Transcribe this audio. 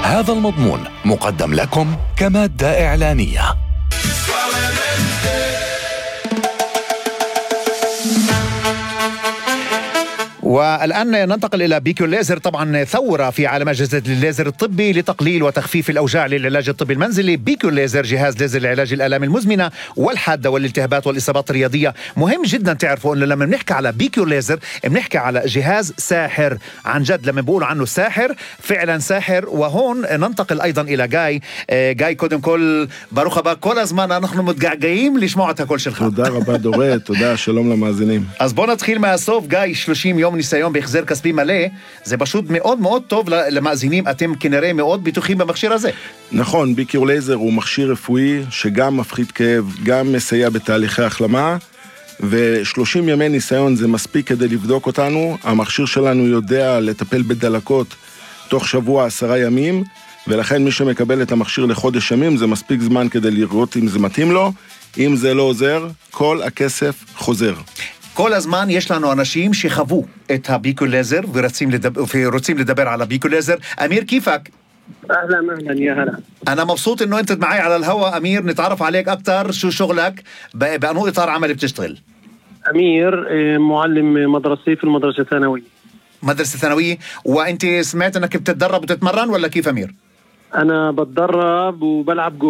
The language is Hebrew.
هذا المضمون مقدم لكم كمادة إعلانية. والآن ننتقل إلى بيكيو ليزر. طبعا ثورة في عالم أجهزة الليزر الطبي لتقليل وتخفيف الأوجاع للعلاج الطبي المنزلي. بيكيو ليزر جهاز ليزر لعلاج الآلام المزمنة والحادة والالتهابات والإصابات الرياضية. مهم جدا تعرفوا أنه لما بنحكي على بيكيو ليزر بنحكي على جهاز ساحر عن جد. لما بيقولوا عنه ساحر فعلا ساحر. وهون ننتقل أيضا إلى جاي קודם כל ברוך הבא. כל הזמן אנחנו מתגעגעים לשמוע את הקול שלך. תודה רבה דורית, תודה, שלום למאזינים. אז בוא נתחיל מהסוף. גיא, 30 יום ניסיון בהחזר כספי מלא, זה פשוט מאוד מאוד טוב למאזינים. אתם כנראה מאוד בטוחים במכשיר הזה. נכון, ביקור לייזר הוא מכשיר רפואי שגם מפחית כאב, גם מסייע בתהליכי החלמה, ו30 ימי ניסיון זה מספיק כדי לבדוק אותנו. המכשיר שלנו יודע לטפל בדלקות תוך שבוע 10 ימים, ולכן מי שמקבל את המכשיר לחודש ימים זה מספיק זמן כדי לראות אם זה מתאים לו. אם זה לא עוזר, כל הכסף חוזר. כל הזמן יש לנו אנשים שחוו את הביקו לייזר ורוצים לדבר على بيكو ليزر. أمير كيفك؟ أهلا يا هلا. أنا مبسوط إنه أنت معي على الهواء أمير. نتعرف عليك أكتر. شو شغلك؟ بأنه إطار عمل بتشتغل؟ أمير معلم مدرسي في المدرسة الثانوية. مدرسة ثانوية. وأنت سمعت إنك بتتدرب وتتمرن ولا كيف أمير؟ أنا بتدرب وبلعب